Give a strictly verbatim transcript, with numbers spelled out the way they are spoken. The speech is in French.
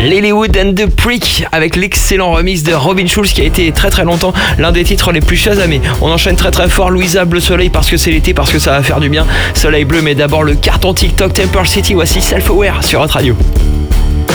Lilywood and the Prick avec l'excellent remix de Robin Schulz qui a été très très longtemps l'un des titres les plus chasamés. On enchaîne très très fort. Louisa, Bleu Soleil, parce que c'est l'été, parce que ça va faire du bien. Soleil bleu, mais d'abord le carton TikTok Temple City. Voici Self Aware sur Hot Radio.